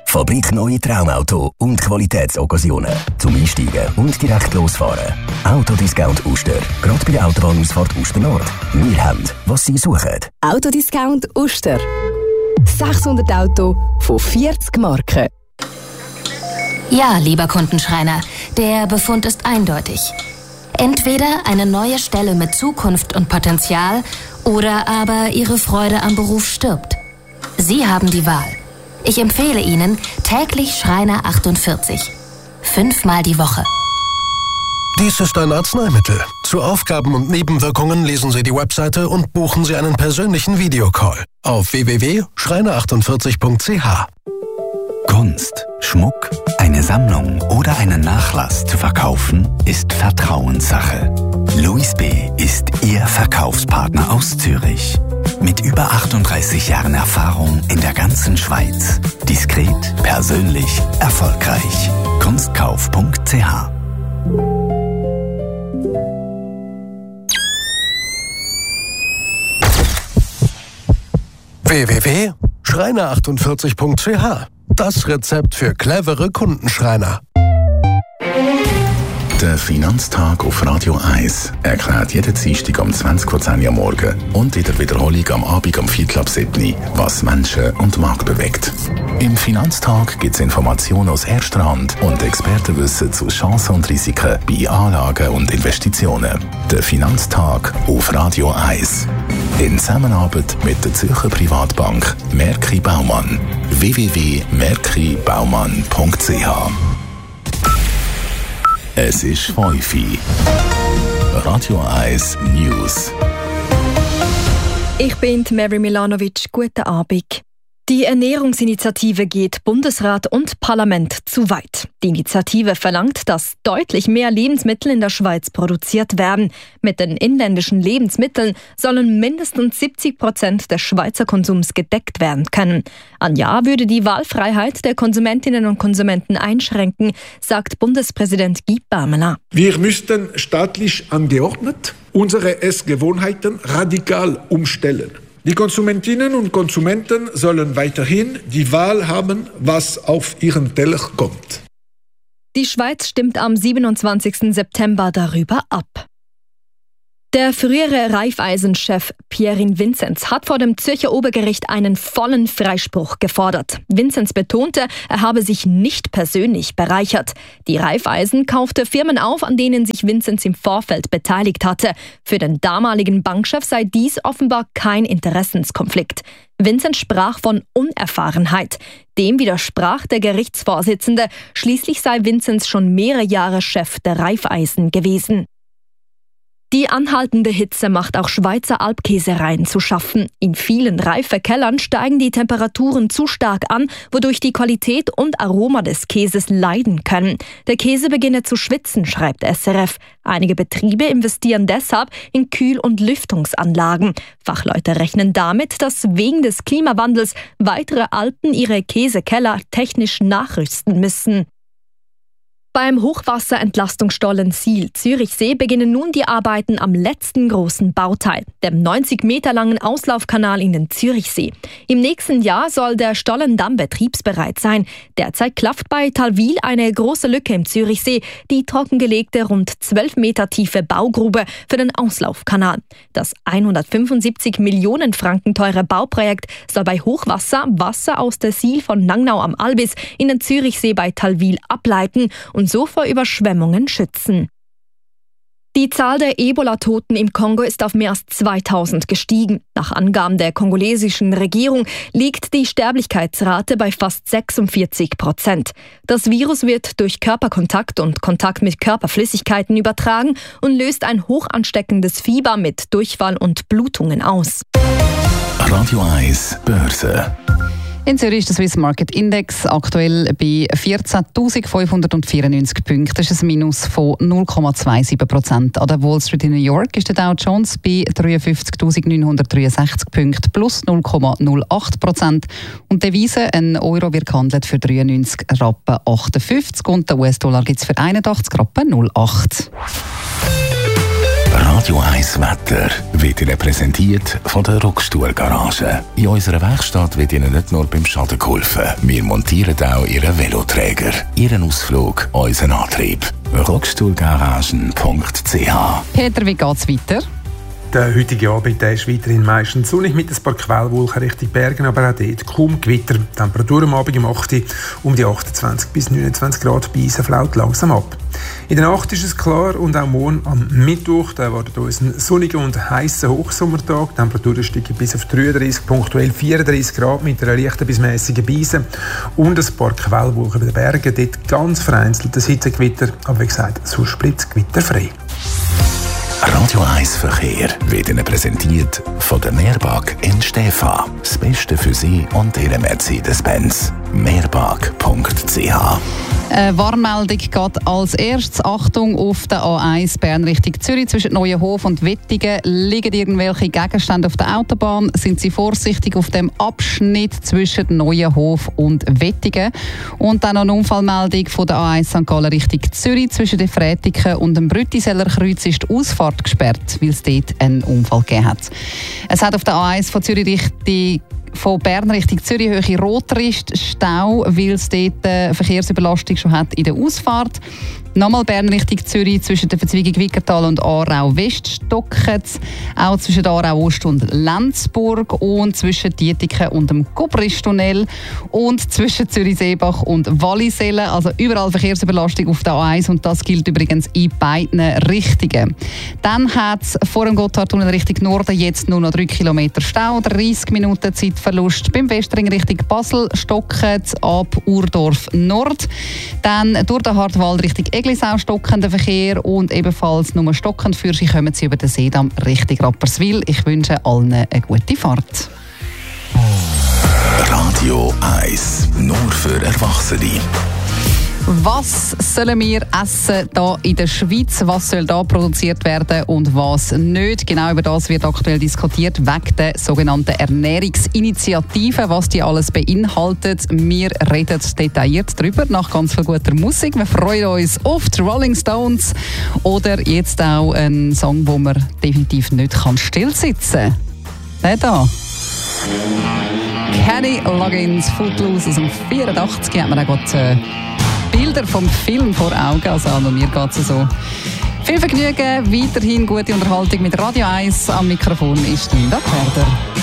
Fabrikneue Traumauto und Qualitätsoccasionen. Zum Einsteigen und direkt losfahren. Autodiscount Uster. Gerade bei der Autobahnausfahrt Uster Nord. Wir haben, was Sie suchen. Autodiscount Uster. 600 Autos von 40 Marken. Ja, lieber Kundenschreiner, der Befund ist eindeutig. Entweder eine neue Stelle mit Zukunft und Potenzial oder aber Ihre Freude am Beruf stirbt. Sie haben die Wahl. Ich empfehle Ihnen täglich Schreiner 48. 5-mal die Woche. Dies ist ein Arzneimittel. Zu Aufgaben und Nebenwirkungen lesen Sie die Webseite und buchen Sie einen persönlichen Videocall auf www.schreiner48.ch. Kunst, Schmuck, eine Sammlung oder einen Nachlass zu verkaufen, ist Vertrauenssache. Louis B. ist Ihr Verkaufspartner aus Zürich. Mit über 38 Jahren Erfahrung in der ganzen Schweiz. Diskret, persönlich, erfolgreich. Kunstkauf.ch. www.schreiner48.ch. Das Rezept für clevere Kundenschreiner. Der Finanztag auf Radio 1 erklärt jeden Dienstag um 20:10 Uhr morgen und in der Wiederholung am Abend um 6:45 was Menschen und Markt bewegt. Im Finanztag gibt es Informationen aus erster Hand und Expertenwissen zu Chancen und Risiken bei Anlagen und Investitionen. Der Finanztag auf Radio 1. In Zusammenarbeit mit der Zürcher Privatbank Merki Baumann. www.merkibaumann.ch. Es ist 5 Uhr. Radio 1 News. Ich bin Mary Milanovic. Guten Abend. Die Ernährungsinitiative geht Bundesrat und Parlament zu weit. Die Initiative verlangt, dass deutlich mehr Lebensmittel in der Schweiz produziert werden. Mit den inländischen Lebensmitteln sollen mindestens 70% des Schweizer Konsums gedeckt werden können. Ein Jahr würde die Wahlfreiheit der Konsumentinnen und Konsumenten einschränken, sagt Bundespräsident Guy Parmelin. Wir müssten staatlich angeordnet unsere Essgewohnheiten radikal umstellen. Die Konsumentinnen und Konsumenten sollen weiterhin die Wahl haben, was auf ihren Teller kommt. Die Schweiz stimmt am 27. September darüber ab. Der frühere Raiffeisen-Chef Pierin Vinzenz hat vor dem Zürcher Obergericht einen vollen Freispruch gefordert. Vinzenz betonte, er habe sich nicht persönlich bereichert. Die Raiffeisen kaufte Firmen auf, an denen sich Vinzenz im Vorfeld beteiligt hatte. Für den damaligen Bankchef sei dies offenbar kein Interessenskonflikt. Vinzenz sprach von Unerfahrenheit. Dem widersprach der Gerichtsvorsitzende. Schließlich sei Vinzenz schon mehrere Jahre Chef der Raiffeisen gewesen. Die anhaltende Hitze macht auch Schweizer Alpkäsereien zu schaffen. In vielen Reifekellern steigen die Temperaturen zu stark an, wodurch die Qualität und Aroma des Käses leiden können. Der Käse beginne zu schwitzen, schreibt SRF. Einige Betriebe investieren deshalb in Kühl- und Lüftungsanlagen. Fachleute rechnen damit, dass wegen des Klimawandels weitere Alpen ihre Käsekeller technisch nachrüsten müssen. Beim Hochwasserentlastungsstollen Siel Zürichsee beginnen nun die Arbeiten am letzten großen Bauteil, dem 90 Meter langen Auslaufkanal in den Zürichsee. Im nächsten Jahr soll der Stollendamm betriebsbereit sein. Derzeit klafft bei Talwil eine große Lücke im Zürichsee, die trockengelegte rund 12 Meter tiefe Baugrube für den Auslaufkanal. Das 175 Millionen Franken teure Bauprojekt soll bei Hochwasser Wasser aus der Siel von Langnau am Albis in den Zürichsee bei Talwil ableiten und so vor Überschwemmungen schützen. Die Zahl der Ebola-Toten im Kongo ist auf mehr als 2000 gestiegen. Nach Angaben der kongolesischen Regierung liegt die Sterblichkeitsrate bei fast 46%. Das Virus wird durch Körperkontakt und Kontakt mit Körperflüssigkeiten übertragen und löst ein hochansteckendes Fieber mit Durchfall und Blutungen aus. Radio 1 Börse. In Zürich ist der Swiss Market Index aktuell bei 14.594 Punkten. Das ist ein Minus von 0,27%. An der Wall Street in New York ist der Dow Jones bei 53.963 Punkten plus 0,08%. Und die Devise, ein Euro wird gehandelt für 93,58 Rappen und der US-Dollar gibt es für 81,08 Rappen. Radio 1 Wetter wird Ihnen präsentiert von der Rockstuhl-Garage. In unserer Werkstatt wird Ihnen nicht nur beim Schaden geholfen. Wir montieren auch Ihren Veloträger, Ihren Ausflug, unseren Antrieb. Rockstuhlgaragen.ch. Peter, wie geht's weiter? Der heutige Abend ist weiterhin meistens sonnig mit ein paar Quellwolken Richtung Bergen, aber auch dort kaum Gewitter. Die Temperatur am Abend um 8 Uhr um die 28 bis 29 Grad, bei Eisen flaut langsam ab. In der Nacht ist es klar und auch morgen am Mittwoch erwartet uns ein sonniger und heißer Hochsommertag. Die Temperatur steigt bis auf 33, punktuell 34 Grad mit einer leichten bis mäßigen Beise und ein paar Quellwolken bei den Bergen. Dort ganz vereinzelt das Hitzegewitter, aber wie gesagt, sonst bleibt es gewitterfrei. Radio 1 Verkehr wird Ihnen präsentiert von der Meerbag in Stäfa. Das Beste für Sie und Ihre Mercedes-Benz. Meerbag.ch. Warnmeldung geht als erstes. Achtung auf der A1 Bern Richtung Zürich. Zwischen Neuenhof und Wettingen liegen irgendwelche Gegenstände auf der Autobahn. Sind Sie vorsichtig auf dem Abschnitt zwischen Neuenhof und Wettingen. Und dann noch eine Unfallmeldung von der A1 St. Gallen Richtung Zürich. Zwischen den Frätiken und dem Brüttiseller Kreuz ist die Ausfahrt gesperrt, weil es dort einen Unfall gegeben hat. Es hat auf der A1 von Bern Richtung Zürich Höhe Rotrist Stau, weil es dort Verkehrsüberlastung schon hat in der Ausfahrt. Nochmal Bern Richtung Zürich zwischen der Verzweigung Wickertal und Aarau West stocken, auch zwischen Aarau Ost und Lenzburg und zwischen Dietiken und dem Gubristunnel und zwischen Zürich-Seebach und Wallisellen. Also überall Verkehrsüberlastung auf der A1 und das gilt übrigens in beiden Richtungen. Dann hat es vor dem Gotthardtunnel Richtung Norden jetzt nur noch 3 Kilometer Stau, 30 Minuten Zeitverlust. Beim Westring Richtung Basel stocken ab Urdorf Nord. Dann durch den Hartwald Richtung Eglisau stockender Verkehr und ebenfalls nur stockend für Sie kommen Sie über den Seedamm Richtung Rapperswil. Ich wünsche allen eine gute Fahrt. Radio 1, nur für Erwachsene. Was sollen wir essen hier in der Schweiz? Was soll da produziert werden und was nicht? Genau über das wird aktuell diskutiert, wegen der sogenannten Ernährungsinitiative, was die alles beinhaltet. Wir reden detailliert darüber, nach ganz viel guter Musik. Wir freuen uns auf die Rolling Stones oder jetzt auch einen Song, wo man definitiv nicht stillsitzen kann. Der da. Kenny Loggins, Footloose aus dem 84, hat man auch gerade Bilder vom Film vor Augen, also an mir geht es so. Viel Vergnügen, weiterhin gute Unterhaltung mit Radio 1. Am Mikrofon ist Linda Perder.